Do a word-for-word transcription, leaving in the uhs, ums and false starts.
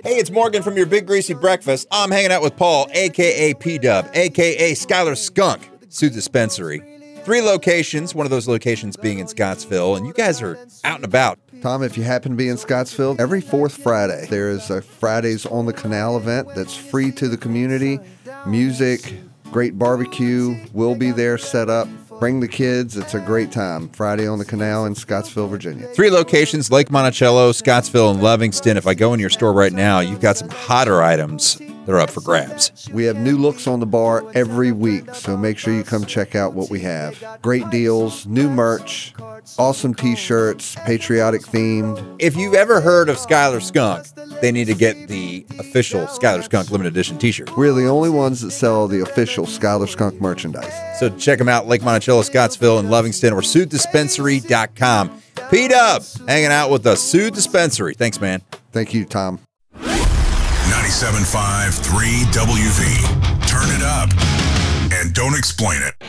Hey, it's Morgan from your Big Greasy Breakfast. I'm hanging out with Paul, a k a. P-Dub, a k a. Skylar Skunk, Soothe Dispensary. Three locations, one of those locations being in Scottsville, and you guys are out and about. Tom, if you happen to be in Scottsville, every fourth Friday, there is a Fridays on the Canal event that's free to the community. Music, great barbecue, we'll be there set up. Bring the kids. It's a great time. Friday on the Canal in Scottsville, Virginia. Three locations, Lake Monticello, Scottsville, and Livingston. If I go in your store right now, you've got some hotter items that are up for grabs. We have new looks on the bar every week, so make sure you come check out what we have. Great deals, new merch, awesome T-shirts, patriotic themed. If you've ever heard of Skylar Skunk, they need to get the official Skylar Skunk limited edition T-shirt. We're the only ones that sell the official Skylar Skunk merchandise. So check them out, Lake Monticello, Scottsville, and Livingston, or soothe dispensary dot com. P-Dub, hanging out with the Soothe Dispensary. Thanks, man. Thank you, Tom. ninety-seven point five, three W V. Turn it up and don't explain it.